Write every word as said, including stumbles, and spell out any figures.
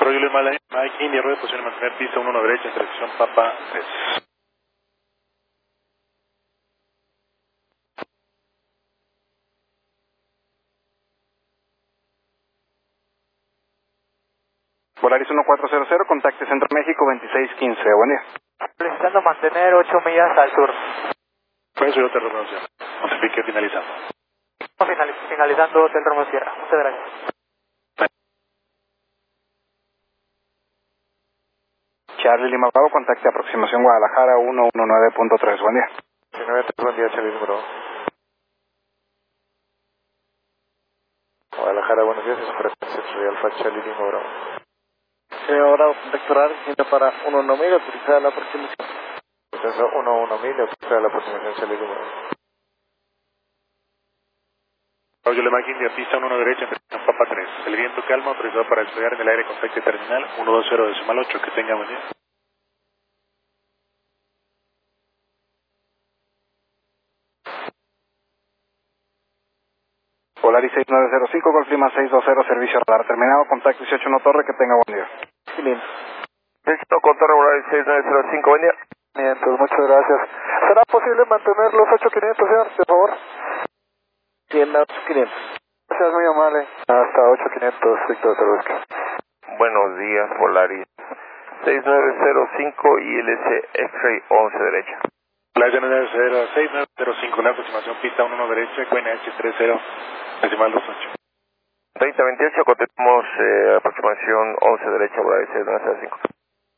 Roger Mike India, rueda de posición de mantener pista uno uno derecha, intersección Papa tres. Volaris uno cuatro cero cero, contacte Centro México veintiséis quince, buen día. Solicitando mantener ocho millas al sur. Puede subir otra revolución. Notifique finalizando. Finaliz finalizando Hotel Roma Sierra. Muchas gracias. Charlie Lima Bravo, contacte aproximación Guadalajara uno uno nueve punto tres, buen día. uno nueve tres, buen día, Charlie Lima Bravo. Guadalajara, buenos días, es frecuencia de Alfa Charlie Lima Bravo. Ahora contactar para uno uno mil, autorizada la aproximación. Entonces uno uno mil, autorizada la aproximación Charlie Lima Bravo. Roger Mike India, pista uno uno derecha, intersección Papa tres. El viento calma, autorizado para despegar en el aire, contacte terminal uno dos cero decimal ocho, que tenga buen día. Volaris seis nueve cero cinco, Golf Lima seis dos cero, servicio radar terminado, contacto dieciocho uno Torre, que tenga buen día. quinientos. Listo, con Torre Volaris seis nueve cero cinco, buen día. quinientos, muchas gracias. ¿Será posible mantener los ocho quinientos, señor, por favor? cien, quinientos. Gracias, muy amable. Hasta ocho quinientos, Víctor Terrestre. Buenos días, Volaris seis nueve cero cinco I L C X-Ray once derecha. La seis nueve cero cinco, la aproximación pista uno uno derecha, Q N H tres cero, decimal dos ocho. treinta veintiocho, contestamos eh, aproximación once derecha, Volaris seis nueve cero cinco.